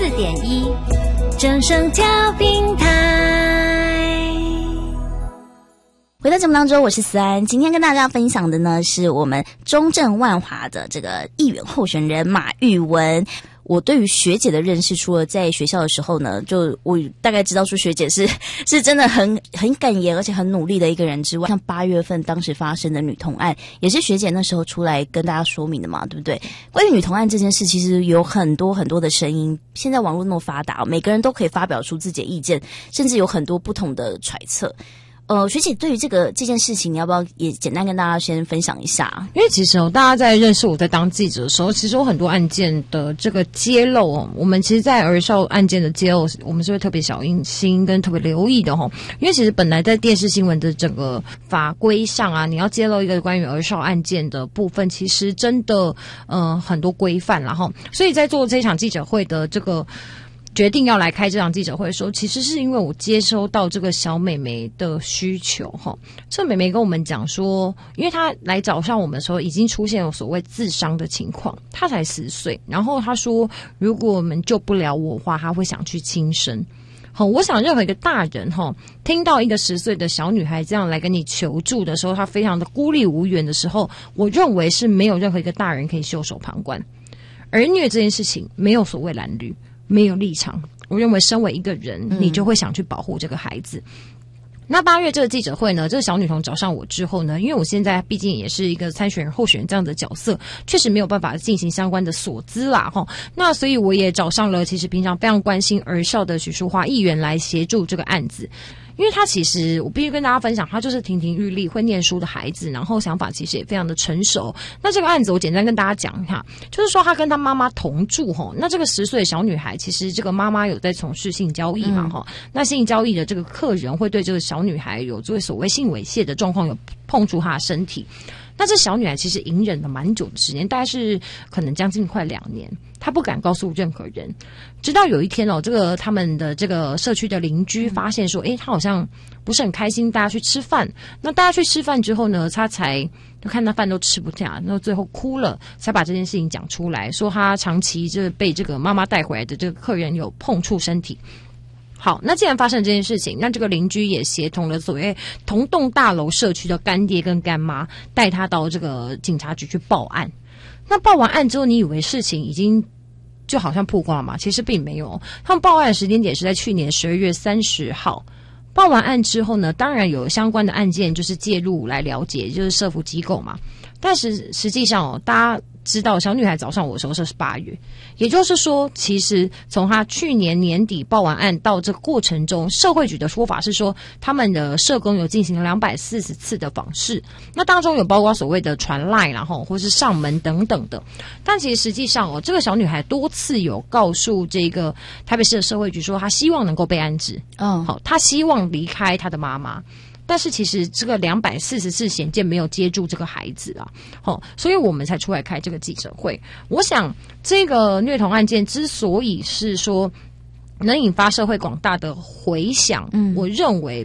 94.1正声调平台。 回到节目当中，我是思安。今天跟大家分享的呢，是我们中正万华的这个议员候选人马玉文。我对于学姐的认识，除了在学校的时候呢，就我大概知道说学姐是真的很敢言，而且很努力的一个人之外，像8月份当时发生的女童案，也是学姐那时候出来跟大家说明的嘛，对不对？关于女童案这件事，其实有很多很多的声音。现在网络那么发达，每个人都可以发表出自己的意见，甚至有很多不同的揣测。学姐对于这件事情，你要不要也简单跟大家先分享一下？ 因为其实大家在认识我在当记者的时候，其实有很多案件的这个揭露我们其实在儿少案件的揭露，我们是会特别小心跟特别留意的因为其实本来在电视新闻的整个法规上啊，你要揭露一个关于儿少案件的部分，其实真的很多规范啦所以在做这场记者会的这个决定要来开这场记者会的时候，其实是因为我接收到这个小妹妹的需求这妹妹跟我们讲说，因为她来找上我们的时候已经出现有所谓自伤的情况，她才10岁，然后她说如果我们救不了我的话，她会想去轻生。我想任何一个大人听到一个10岁的小女孩这样来跟你求助的时候，她非常的孤立无援的时候，我认为是没有任何一个大人可以袖手旁观。儿虐这件事情没有所谓蓝绿，没有立场，我认为身为一个人，你就会想去保护这个孩子。那8月这个记者会呢，这个小女童找上我之后呢，因为我现在毕竟也是一个参选人候选人这样的角色，确实没有办法进行相关的所资啦那所以我也找上了其实平常非常关心儿少的许淑华议员来协助这个案子。因为他其实我必须跟大家分享，他就是亭亭玉立会念书的孩子，然后想法其实也非常的成熟。那这个案子我简单跟大家讲一下，就是说他跟他妈妈同住那这个10岁的小女孩，其实这个妈妈有在从事性交易嘛那性交易的这个客人会对这个小女孩有做所谓性猥亵的状况，有碰触她的身体。那这小女孩其实隐忍了蛮久的时间，大概是可能将近快2年，她不敢告诉任何人。直到有一天这个他们的这个社区的邻居发现说，她好像不是很开心，大家去吃饭。那大家去吃饭之后呢，她才就看那饭都吃不下，然后最后哭了，才把这件事情讲出来，说她长期就是被这个妈妈带回来的这个客人有碰触身体。好，那既然发生这件事情，那这个邻居也协同了所谓同栋大楼社区的干爹跟干妈，带他到这个警察局去报案。那报完案之后，你以为事情已经就好像曝光了嘛？其实并没有。他们报案的时间点是在去年12月30号。报完案之后呢，当然有相关的案件就是介入来了解，就是社福机构嘛。但是实际上大家知道小女孩找上我的时候是8月，也就是说其实从她去年年底报完案到这个过程中，社会局的说法是说他们的社工有进行了240次的访视，那当中有包括所谓的传赖然后或是上门等等的。但其实实际上这个小女孩多次有告诉这个台北市的社会局说她希望能够被安置好，她希望离开她的妈妈，但是其实这个240次显见没有接住这个孩子所以我们才出来开这个记者会。我想这个虐童案件之所以是说能引发社会广大的回响我认为